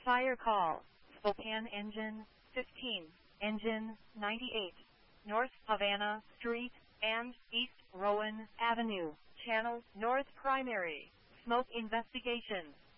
Fire call. Spokane Engine 15, Engine 98, North Havana Street and East Rowan Avenue, Channel North Primary. Smoke investigation.